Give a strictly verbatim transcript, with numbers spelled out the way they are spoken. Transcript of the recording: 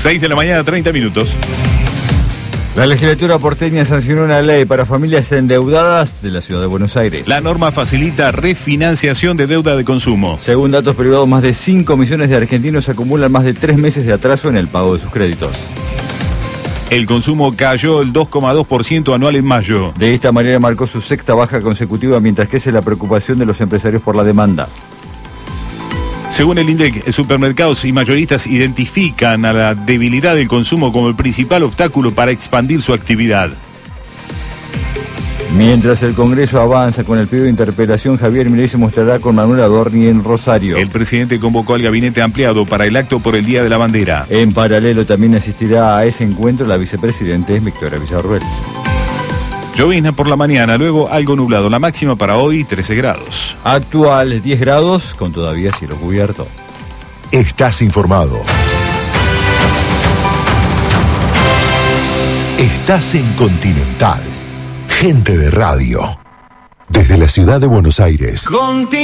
seis de la mañana, treinta minutos. La legislatura porteña sancionó una ley para familias endeudadas de la ciudad de Buenos Aires. La norma facilita refinanciación de deuda de consumo. Según datos privados, más de cinco millones de argentinos acumulan más de tres meses de atraso en el pago de sus créditos. El consumo cayó el dos coma dos por ciento anual en mayo. De esta manera marcó su sexta baja consecutiva, mientras crece la preocupación de los empresarios por la demanda. Según el INDEC, supermercados y mayoristas identifican a la debilidad del consumo como el principal obstáculo para expandir su actividad. Mientras el Congreso avanza con el pedido de interpelación, Javier Milei se mostrará con Manuel Adorni en Rosario. El presidente convocó al gabinete ampliado para el acto por el Día de la Bandera. En paralelo también asistirá a ese encuentro la vicepresidenta Victoria Villarruel. Llovizna por la mañana, luego algo nublado. La máxima para hoy, trece grados. Actual, diez grados, con todavía cielo cubierto. Estás informado. Estás en Continental. Gente de radio. Desde la ciudad de Buenos Aires. Continental.